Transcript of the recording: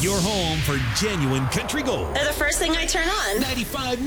Your home for genuine country gold. They're the first thing I turn on. 95.